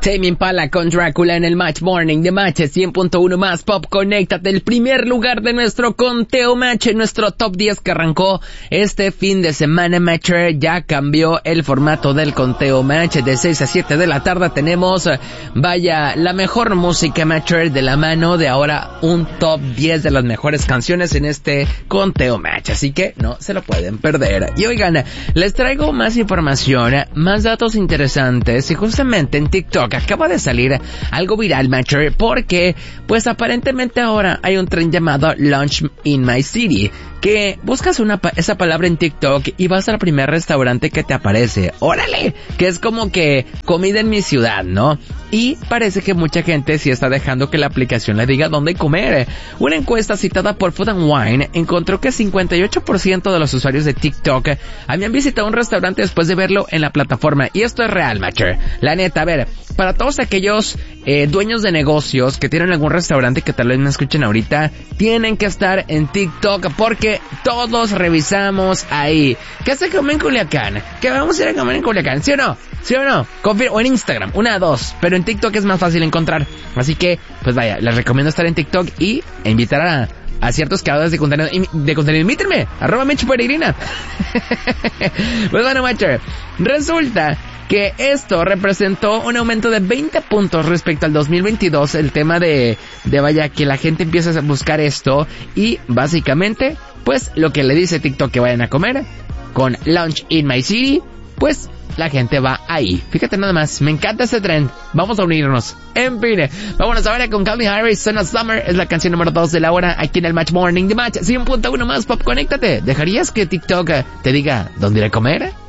Tame Impala con Drácula en el Match Morning de Match 100.1 más Pop. Conéctate, el primer lugar de nuestro conteo Match, en nuestro top 10 que arrancó este fin de semana. Matcher ya cambió el formato del conteo Match. De 6 a 7 de la tarde tenemos, vaya, la mejor música Matcher, de la mano de ahora un top 10 de las mejores canciones en este conteo Match, así que no se lo pueden perder. Y oigan, les traigo más información, más datos interesantes, y justamente en TikTok acaba de salir algo viral, Matcher, porque pues aparentemente ahora hay un tren llamado Lunch in My City, que buscas esa palabra en TikTok y vas al primer restaurante que te aparece. ¡Órale! Que es como que comida en mi ciudad, ¿no? Y parece que mucha gente sí está dejando que la aplicación le diga dónde comer. Una encuesta citada por Food and Wine encontró que 58% de los usuarios de TikTok habían visitado un restaurante después de verlo en la plataforma. Y esto es real, Matcher. La neta, a ver, para todos aquellos dueños de negocios que tienen algún restaurante que tal vez me escuchen ahorita, tienen que estar en TikTok porque todos revisamos ahí. ¿Qué se come en Culiacán? ¿Qué vamos a ir a comer en Culiacán? ¿Sí o no? ¿Sí o no? O en Instagram, una, dos. Pero en TikTok es más fácil encontrar. Así que, pues vaya, les recomiendo estar en TikTok y invitar a ciertos creadores de contenido. Invítenme, @MechuPeregrina. Pues bueno, Matcher, resulta que esto representó un aumento de 20 puntos respecto al 2022, el tema de vaya, que la gente empieza a buscar esto, y básicamente, pues, lo que le dice TikTok que vayan a comer, con Lunch in My City, pues, la gente va ahí. Fíjate nada más, me encanta este tren. Vamos a unirnos. En fin, vámonos ahora con Calvin Harris, Son of Summer. Es la canción número 2 de la hora aquí en el Match Morning de Match 100.1 más Pop. Conéctate. ¿Dejarías que TikTok te diga dónde ir a comer?